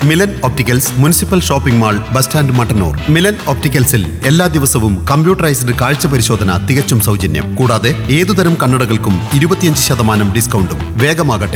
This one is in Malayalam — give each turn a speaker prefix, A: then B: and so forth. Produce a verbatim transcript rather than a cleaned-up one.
A: Milan opticals municipal shopping mall bus stand Mattannur. Milan ഒപ്റ്റിക്കൽസിൽ എല്ലാ ദിവസവും കമ്പ്യൂട്ടറൈസ്ഡ് കാഴ്ച പരിശോധന തികച്ചും സൗജന്യം. കൂടാതെ ഏതുതരം കണ്ണടകൾക്കും ഇരുപത്തിയഞ്ച് ശതമാനം ഡിസ്കൗണ്ടും. വേഗമാകട്ടെ,